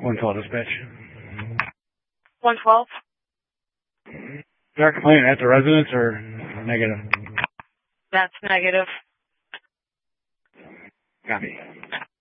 112 dispatch. 112? Is our complaint at the residence or negative? That's negative. Copy.